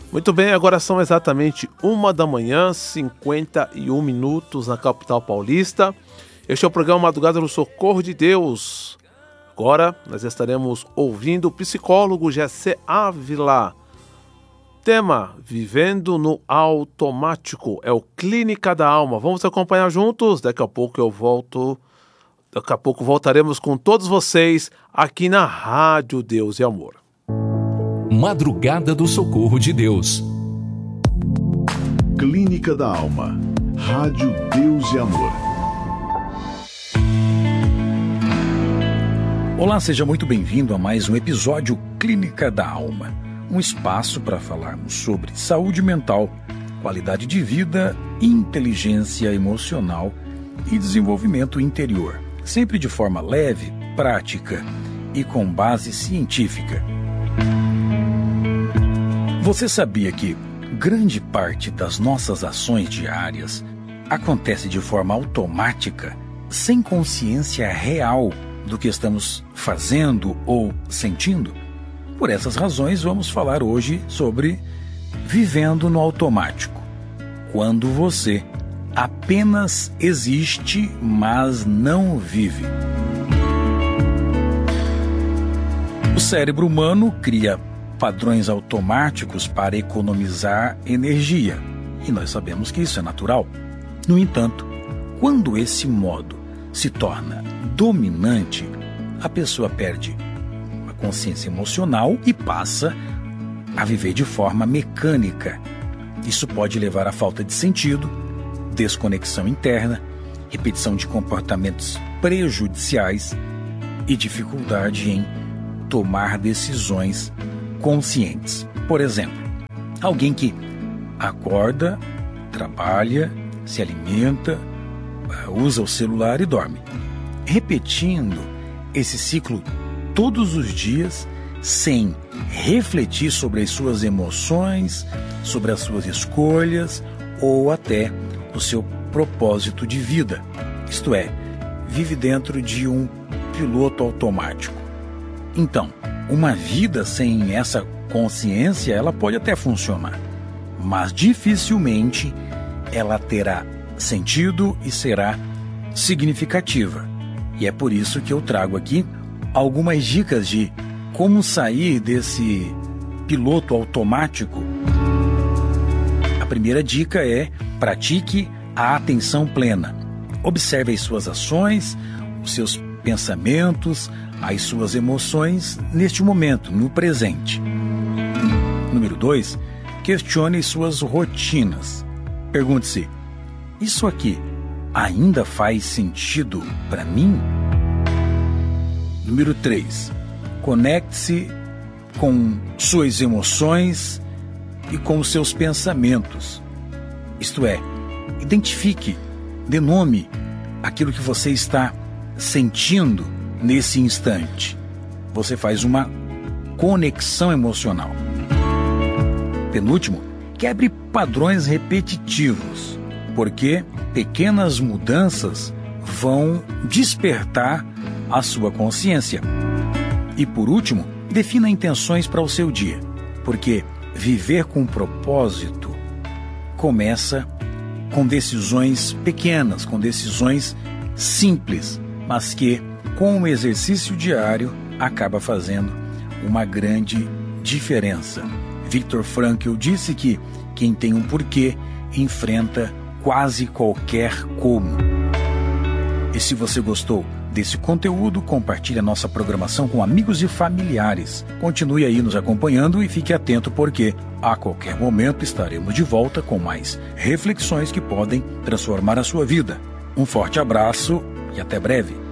Muito bem, agora são exatamente 1h51 na capital paulista. Este é o programa Madrugada do Socorro de Deus. Agora nós estaremos ouvindo o psicólogo Jessé Ávila. Tema: Vivendo no Automático. É o Clínica da Alma. Vamos acompanhar juntos? Daqui a pouco eu volto. Daqui a pouco voltaremos com todos vocês aqui na Rádio Deus e Amor. Madrugada do Socorro de Deus. Clínica da Alma. Rádio Deus e Amor. Olá, seja muito bem-vindo a mais um episódio Clínica da Alma. Um espaço para falarmos sobre saúde mental, qualidade de vida, inteligência emocional e desenvolvimento interior. Sempre de forma leve, prática e com base científica. Você sabia que grande parte das nossas ações diárias acontece de forma automática, sem consciência real do que estamos fazendo ou sentindo? Por essas razões, vamos falar hoje sobre vivendo no automático. Quando você apenas existe, mas não vive. O cérebro humano cria padrões automáticos para economizar energia, e nós sabemos que isso é natural. No entanto, quando esse modo se torna dominante, a pessoa perde a consciência emocional e passa a viver de forma mecânica. Isso pode levar à falta de sentido, desconexão interna, repetição de comportamentos prejudiciais e dificuldade em tomar decisões conscientes. Por exemplo, alguém que acorda, trabalha, se alimenta, usa o celular e dorme. Repetindo esse ciclo todos os dias, sem refletir sobre as suas emoções, sobre as suas escolhas ou até o seu propósito de vida. Isto é, vive dentro de um piloto automático. Então, uma vida sem essa consciência, ela pode até funcionar, mas dificilmente ela terá sentido e será significativa. E é por isso que eu trago aqui algumas dicas de como sair desse piloto automático. A primeira dica é: pratique a atenção plena. Observe as suas ações, os seus pensamentos, as suas emoções neste momento, no presente. Número 2, questione suas rotinas. Pergunte-se: isso aqui ainda faz sentido para mim? Número 3, conecte-se com suas emoções e com os seus pensamentos. Isto é, identifique, dê nome àquilo que você está sentindo nesse instante. Você faz uma conexão emocional. Penúltimo, quebre padrões repetitivos, porque pequenas mudanças vão despertar a sua consciência. E por último, defina intenções para o seu dia, porque viver com propósito começa com decisões pequenas, com decisões simples, mas que, com o exercício diário, acaba fazendo uma grande diferença. Viktor Frankl disse que quem tem um porquê enfrenta quase qualquer como. E se você gostou desse conteúdo, compartilhe a nossa programação com amigos e familiares. Continue aí nos acompanhando e fique atento, porque a qualquer momento estaremos de volta com mais reflexões que podem transformar a sua vida. Um forte abraço e até breve.